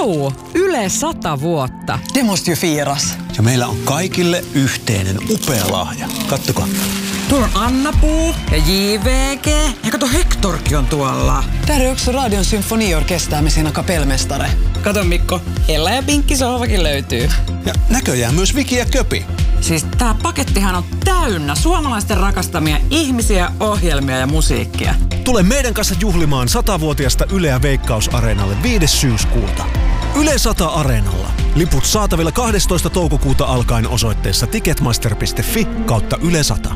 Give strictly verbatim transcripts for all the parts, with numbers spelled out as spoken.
Wow! Yle sata vuotta. Det måste ju firas. Ja meillä on kaikille yhteinen upea lahja. Kattokaa. Tuolla on Anna-Puu ja J V G. Ja kato, Hectorkin on tuolla. Där är också Radion symfoniorkester med sina kapellmästare. Kato Mikko, Ella ja Pinkki sohvakin löytyy. Ja näköjään myös Viki ja Köpi. Siis tää pakettihan on täynnä suomalaisten rakastamia ihmisiä, ohjelmia ja musiikkia. Tule meidän kanssa juhlimaan satavuotiasta Yleä Veikkaus-areenalle viides syyskuuta. Yle sata Areenalla. Liput saatavilla kahdestoista toukokuuta alkaen osoitteessa ticketmaster piste fi kautta Yle sata.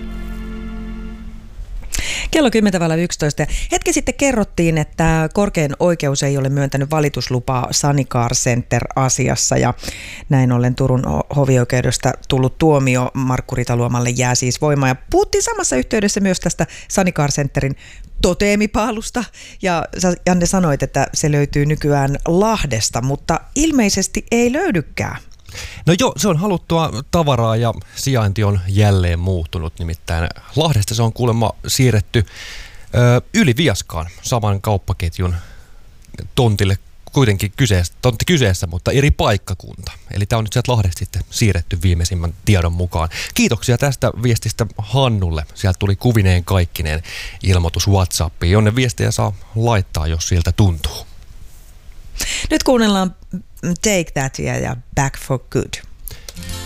Kello kymmenen yksitoista. Hetki sitten kerrottiin, että korkein oikeus ei ole myöntänyt valituslupaa Sunny Car Center-asiassa ja näin ollen Turun hovioikeudesta tullut tuomio Markku Ritaluomalle jää siis voimaan. Ja puhuttiin samassa yhteydessä myös tästä Sunny Car Centerin toteemipaalusta ja Janne sanoit, että se löytyy nykyään Lahdesta, mutta ilmeisesti ei löydykään. No joo, se on haluttua tavaraa ja sijainti on jälleen muuttunut. Nimittäin Lahdesta se on kuulemma siirretty ö, yli Viaskaan saman kauppaketjun tontille, kuitenkin kyseessä, tontti kyseessä, mutta eri paikkakunta. Eli tämä on nyt sieltä Lahdesta sitten siirretty viimeisimmän tiedon mukaan. Kiitoksia tästä viestistä Hannulle. Sieltä tuli kuvineen kaikkineen ilmoitus WhatsAppiin, jonne viestejä saa laittaa, jos siltä tuntuu. Nyt kuunnellaan Take That ja Back for Good.